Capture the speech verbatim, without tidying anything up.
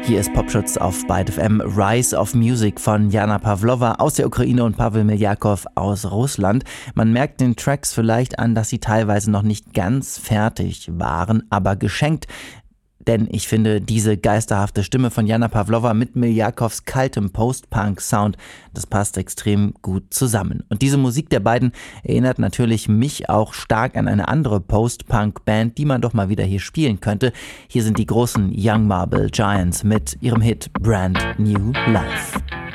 Hier ist Popschutz auf Byte F M. Rise of Music von Jana Pawlowa aus der Ukraine und Pavel Miljakow aus Russland. Man merkt den Tracks vielleicht an, dass sie teilweise noch nicht ganz fertig waren, aber geschenkt. Denn ich finde, diese geisterhafte Stimme von Jana Pawlowa mit Miljakows kaltem Post-Punk-Sound, das passt extrem gut zusammen. Und diese Musik der beiden erinnert natürlich mich auch stark an eine andere Post-Punk-Band, die man doch mal wieder hier spielen könnte. Hier sind die großen Young Marble Giants mit ihrem Hit Brand New Life.